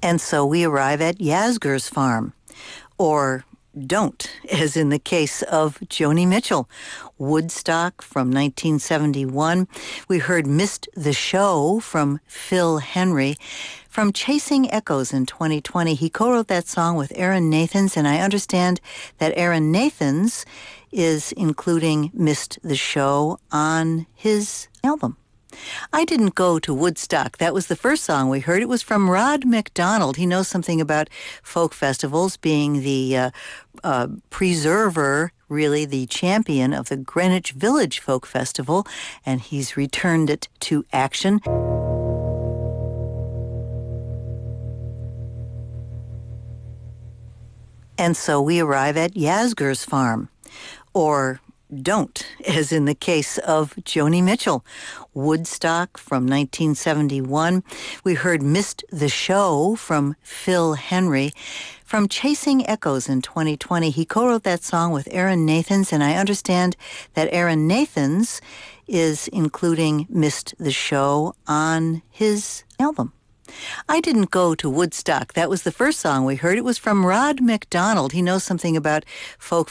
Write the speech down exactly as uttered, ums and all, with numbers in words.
And so we arrive at Yasgur's farm, or don't, as in the case of Joni Mitchell. Woodstock from nineteen seventy-one. We heard Missed the Show from Phil Henry. From Chasing Echoes in twenty twenty, he co-wrote that song with Aaron Nathans, and I understand that Aaron Nathans is including Missed the Show on his album. I Didn't Go to Woodstock. That was the first song we heard. It was from Rod McDonald. He knows something about folk festivals, being the uh, uh, preserver, really the champion of the Greenwich Village Folk Festival, and he's returned it to action. And so we arrive at Yasgur's farm, or don't, as in the case of Joni Mitchell. Woodstock from nineteen seventy-one. We heard Missed the Show from Phil Henry. From Chasing Echoes in twenty twenty, he co-wrote that song with Aaron Nathans, and I understand that Aaron Nathans is including Missed the Show on his album. I Didn't Go to Woodstock. That was the first song we heard. It was from Rod McDonald. He knows something about folk